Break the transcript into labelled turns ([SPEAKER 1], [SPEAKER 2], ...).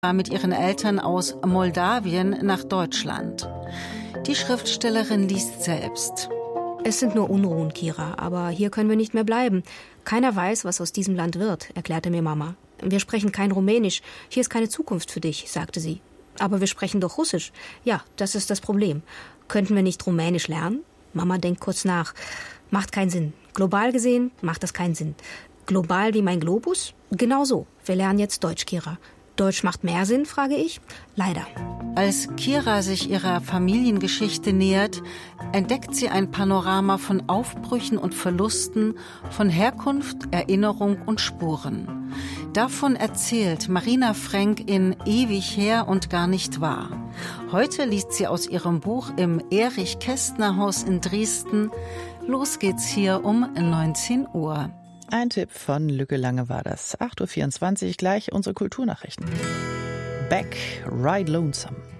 [SPEAKER 1] mit ihren Eltern aus Moldawien nach Deutschland. Die Schriftstellerin liest selbst.
[SPEAKER 2] Es sind nur Unruhen, Kira, aber hier können wir nicht mehr bleiben. Keiner weiß, was aus diesem Land wird, erklärte mir Mama. Wir sprechen kein Rumänisch. Hier ist keine Zukunft für dich, sagte sie. Aber wir sprechen doch Russisch. Ja, das ist das Problem. Könnten wir nicht Rumänisch lernen? Mama denkt kurz nach. Macht keinen Sinn. Global gesehen macht das keinen Sinn. Global wie mein Globus? Genau so. Wir lernen jetzt Deutsch, Kira. Deutsch macht mehr Sinn, frage ich? Leider.
[SPEAKER 1] Als Kira sich ihrer Familiengeschichte nähert, entdeckt sie ein Panorama von Aufbrüchen und Verlusten, von Herkunft, Erinnerung und Spuren. Davon erzählt Marina Frank in Ewig her und gar nicht wahr. Heute liest sie aus ihrem Buch im Erich-Kästner-Haus in Dresden. Los geht's hier um 19 Uhr.
[SPEAKER 3] Ein Tipp von Lücke Lange war das. 8.24 Uhr, gleich unsere Kulturnachrichten. Back, Ride Lonesome.